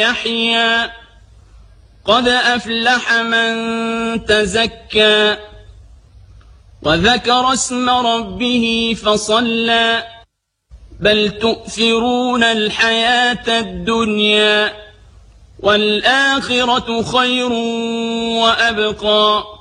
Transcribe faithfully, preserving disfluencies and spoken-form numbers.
يحيى قد أفلح من تزكى وذكر اسم ربه فصلى بل تؤثرون الحياة الدنيا والآخرة خير وأبقى